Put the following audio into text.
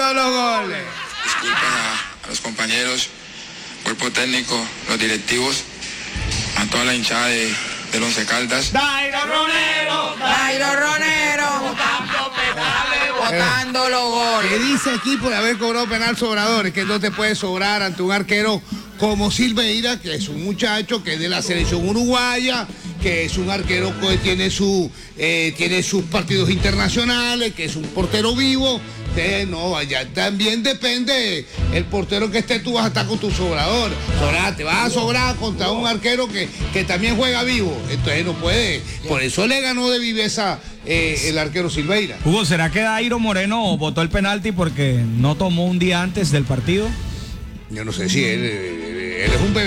todos los goles. Disculpas a los compañeros, cuerpo técnico, los directivos, a toda la hinchada del Once Caldas. Dairo Ronero, botando los goles. ¿Qué dice aquí por haber cobrado penal sobrador? Es que no te puede sobrar ante un arquero como Silveira, que es un muchacho que es de la selección uruguaya, que es un arquero que tiene sus partidos internacionales, que es un portero vivo. No, allá también depende el portero que esté, tú vas a estar con tu sobrador. Te vas a sobrar contra un arquero que también juega vivo. Entonces no puede. Por eso le ganó de viveza el arquero Silveira. Hugo, ¿será que Dairo Moreno votó el penalti porque no tomó un día antes del partido? Yo no sé si él es un bebé.